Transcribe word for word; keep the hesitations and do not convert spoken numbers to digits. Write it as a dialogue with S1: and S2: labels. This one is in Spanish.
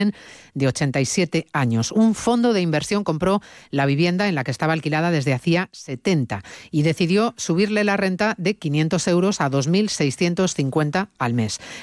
S1: de ochenta y siete años. Un fondo de inversión compró la vivienda en la que estaba alquilada desde hacía setenta y decidió subirle la renta de quinientos euros a dos mil seiscientos cincuenta al mes.